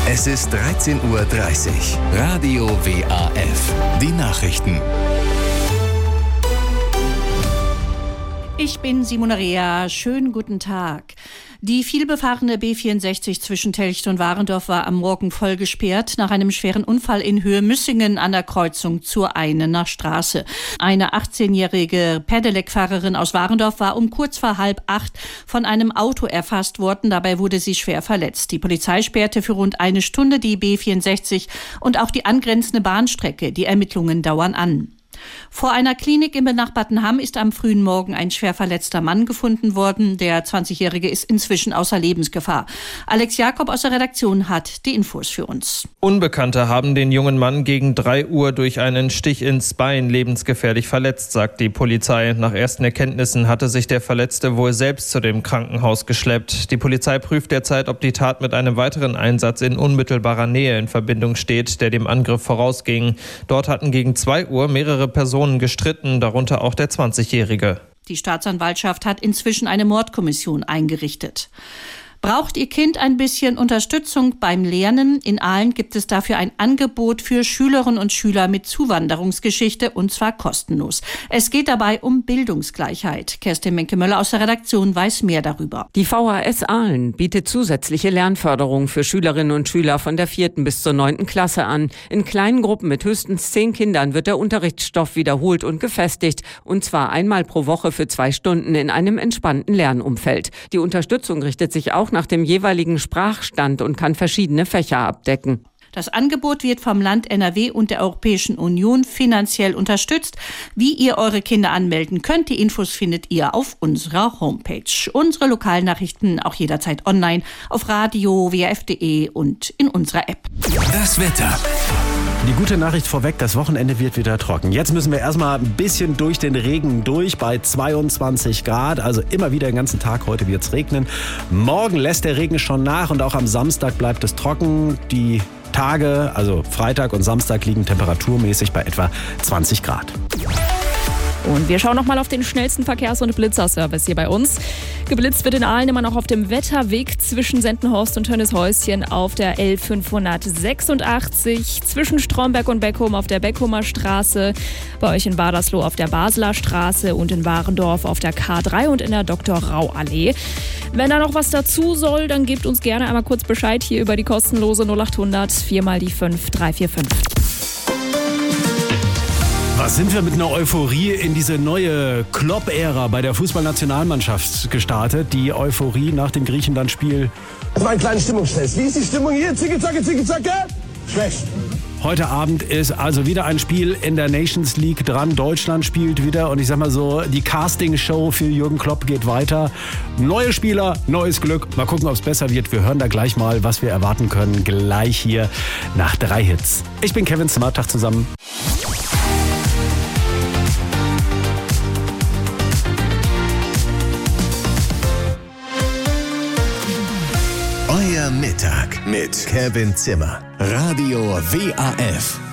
Es ist 13:30 Uhr. Radio WAF. Die Nachrichten. Ich bin Simone Rea. Schönen guten Tag. Die vielbefahrene B64 zwischen Telcht und Warendorf war am Morgen voll gesperrt nach einem schweren Unfall in Höhe Müssingen an der Kreuzung zur Einener Straße. Eine 18-jährige Pedelec-Fahrerin aus Warendorf war um kurz vor 7:30 von einem Auto erfasst worden. Dabei wurde sie schwer verletzt. Die Polizei sperrte für rund eine Stunde die B64 und auch die angrenzende Bahnstrecke. Die Ermittlungen dauern an. Vor einer Klinik im benachbarten Hamm ist am frühen Morgen ein schwer verletzter Mann gefunden worden. Der 20-Jährige ist inzwischen außer Lebensgefahr. Alex Jakob aus der Redaktion hat die Infos für uns. Unbekannte haben den jungen Mann gegen 3 Uhr durch einen Stich ins Bein lebensgefährlich verletzt, sagt die Polizei. Nach ersten Erkenntnissen hatte sich der Verletzte wohl selbst zu dem Krankenhaus geschleppt. Die Polizei prüft derzeit, ob die Tat mit einem weiteren Einsatz in unmittelbarer Nähe in Verbindung steht, der dem Angriff vorausging. Dort hatten gegen 2 Uhr mehrere Personen gestritten, darunter auch der 20-Jährige. Die Staatsanwaltschaft hat inzwischen eine Mordkommission eingerichtet. Braucht Ihr Kind ein bisschen Unterstützung beim Lernen? In Aalen gibt es dafür ein Angebot für Schülerinnen und Schüler mit Zuwanderungsgeschichte, und zwar kostenlos. Es geht dabei um Bildungsgleichheit. Kerstin Menke-Möller aus der Redaktion weiß mehr darüber. Die VHS Aalen bietet zusätzliche Lernförderung für Schülerinnen und Schüler von der 4. bis zur 9. Klasse an. In kleinen Gruppen mit höchstens 10 Kindern wird der Unterrichtsstoff wiederholt und gefestigt, und zwar einmal pro Woche für 2 Stunden in einem entspannten Lernumfeld. Die Unterstützung richtet sich auch nach dem jeweiligen Sprachstand und kann verschiedene Fächer abdecken. Das Angebot wird vom Land NRW und der Europäischen Union finanziell unterstützt. Wie ihr eure Kinder anmelden könnt, die Infos findet ihr auf unserer Homepage. Unsere Lokalnachrichten auch jederzeit online auf radio-waf.de und in unserer App. Das Wetter. Die gute Nachricht vorweg, das Wochenende wird wieder trocken. Jetzt müssen wir erstmal ein bisschen durch den Regen durch bei 22 Grad. Also immer wieder den ganzen Tag. Heute wird es regnen. Morgen lässt der Regen schon nach und auch am Samstag bleibt es trocken. Die Tage, also Freitag und Samstag, liegen temperaturmäßig bei etwa 20 Grad. Und wir schauen noch mal auf den schnellsten Verkehrs- und Blitzerservice hier bei uns. Geblitzt wird in Aalen immer noch auf dem Wetterweg zwischen Sendenhorst und Tönnieshäuschen auf der L586, zwischen Stromberg und Beckum auf der Beckumer Straße, bei euch in Badersloh auf der Basler Straße und in Warendorf auf der K3 und in der Dr.-Rau-Allee. Wenn da noch was dazu soll, dann gebt uns gerne einmal kurz Bescheid hier über die kostenlose 0800 4 mal die 5 345. Was sind wir mit einer Euphorie in diese neue Klopp-Ära bei der Fußballnationalmannschaft gestartet? Die Euphorie nach dem Griechenland-Spiel. Das war ein kleiner Stimmungstest. Wie ist die Stimmung hier? Zicke-Zacke, Zicke-Zacke? Schlecht. Heute Abend ist also wieder ein Spiel in der Nations League dran. Deutschland spielt wieder und ich sag mal so, die Casting-Show für Jürgen Klopp geht weiter. Neue Spieler, neues Glück. Mal gucken, ob es besser wird. Wir hören da gleich mal, was wir erwarten können. Gleich hier nach 3 Hits. Ich bin Kevin Zimmer, Tag zusammen. Euer Mittag mit Kevin Zimmer. Radio WAF.